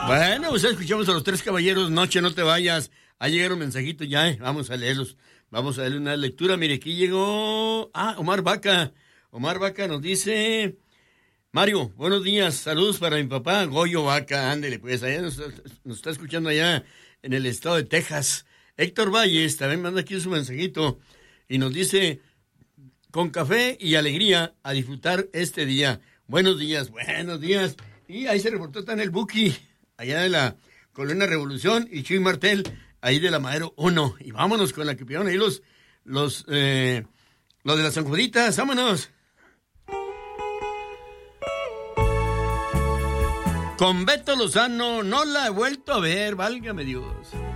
Bueno, pues escuchamos a los tres caballeros, Noche no te vayas. Ahí llegaron mensajitos ya, vamos a leerlos. Vamos a darle una lectura. Mire, aquí llegó... Omar Vaca. Omar Vaca nos dice... Mario, buenos días. Saludos para mi papá, Goyo Vaca. Ándele, pues, allá nos está escuchando allá en el estado de Texas. Héctor Valles también manda aquí su mensajito y nos dice... Con café y alegría a disfrutar este día. Buenos días, buenos días. Y ahí se reportó tan el Buki, allá de la Colonia Revolución, y Chuy Martel, ahí de la Madero 1. Y vámonos con la que pidieron ahí los de las San Juditas. ¡Vámonos! Con Beto Lozano no la he vuelto a ver, válgame Dios.